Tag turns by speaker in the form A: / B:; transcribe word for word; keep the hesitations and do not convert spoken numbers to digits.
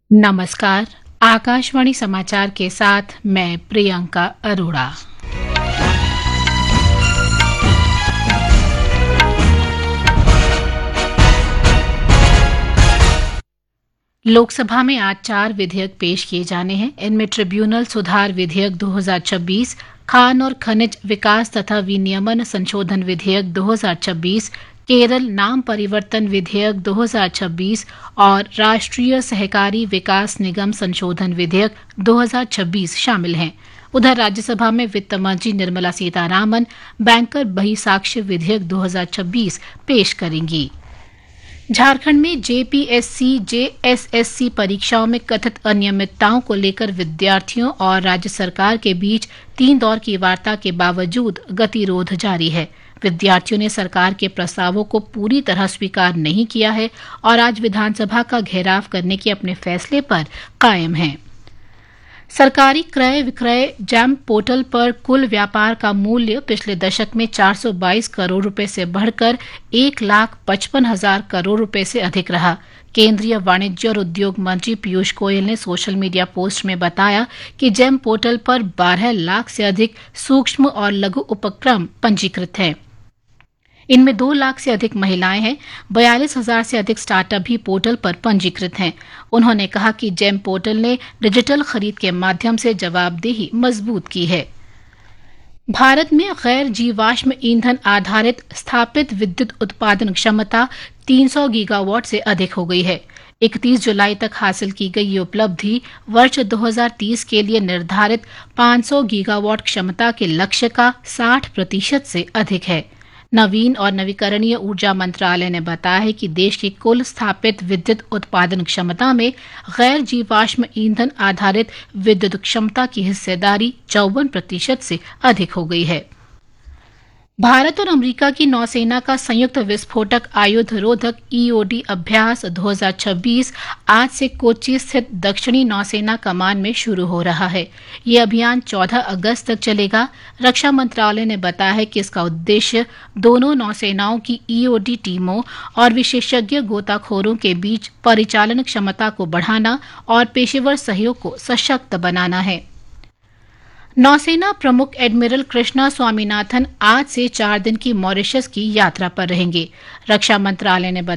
A: नमस्कार। आकाशवाणी समाचार के साथ मैं प्रियंका अरोड़ा। लोकसभा में आज चार विधेयक पेश किए जाने हैं। इनमें ट्रिब्यूनल सुधार विधेयक दो हज़ार छब्बीस, खान और खनिज विकास तथा विनियमन संशोधन विधेयक दो हज़ार छब्बीस, केरल नाम परिवर्तन विधेयक दो हज़ार छब्बीस और राष्ट्रीय सहकारी विकास निगम संशोधन विधेयक दो हज़ार छब्बीस शामिल हैं। उधर राज्यसभा में वित्त मंत्री निर्मला सीतारामन बैंकर बहिसाक्ष्य विधेयक दो हज़ार छब्बीस पेश करेंगी। झारखंड में जेपीएससी जेएसएससी परीक्षाओं में कथित अनियमितताओं को लेकर विद्यार्थियों और राज्य सरकार के बीच तीन दौर की वार्ता के बावजूद गतिरोध जारी है। विद्यार्थियों ने सरकार के प्रस्तावों को पूरी तरह स्वीकार नहीं किया है और आज विधानसभा का घेराव करने के अपने फैसले पर कायम हैं। सरकारी क्रय विक्रय जैम पोर्टल पर कुल व्यापार का मूल्य पिछले दशक में चार सौ बाईस करोड़ रुपए से बढ़कर एक लाख पचपन हजार करोड़ रुपए से अधिक रहा। केंद्रीय वाणिज्य और उद्योग मंत्री पीयूष गोयल ने सोशल मीडिया पोस्ट में बताया कि जेम पोर्टल पर बारह लाख से अधिक सूक्ष्म और लघु उपक्रम पंजीकृत हैं। इनमें दो लाख से अधिक महिलाएं हैं। बयालीस हजार से अधिक स्टार्टअप भी पोर्टल पर पंजीकृत हैं। उन्होंने कहा कि जेम पोर्टल ने डिजिटल खरीद के माध्यम से जवाबदेही मजबूत की है। भारत में गैर जीवाश्म ईंधन आधारित स्थापित विद्युत उत्पादन क्षमता तीन सौ गीगावाट से अधिक हो गई है। इकतीस जुलाई तक हासिल की गई ये उपलब्धि वर्ष दो हज़ार तीस के लिए निर्धारित पाँच सौ गीगावाट क्षमता के लक्ष्य का साठ प्रतिशत से अधिक है। नवीन और नवीकरणीय ऊर्जा मंत्रालय ने बताया है कि देश की कुल स्थापित विद्युत उत्पादन क्षमता में गैर जीवाश्म ईंधन आधारित विद्युत क्षमता की हिस्सेदारी चौवन प्रतिशत से अधिक हो गई है। भारत और अमेरिका की नौसेना का संयुक्त विस्फोटक आयुध रोधक ईओडी अभ्यास दो हज़ार छब्बीस आज से कोच्चि स्थित दक्षिणी नौसेना कमान में शुरू हो रहा है। ये अभियान चौदह अगस्त तक चलेगा। रक्षा मंत्रालय ने बताया है कि इसका उद्देश्य दोनों नौसेनाओं की ईओडी टीमों और विशेषज्ञ गोताखोरों के बीच परिचालन क्षमता को बढ़ाना और पेशेवर सहयोग को सशक्त बनाना है। नौसेना प्रमुख एडमिरल कृष्णा स्वामीनाथन आज से चार दिन की मॉरिशस की यात्रा पर रहेंगे। रक्षा मंत्रालय ने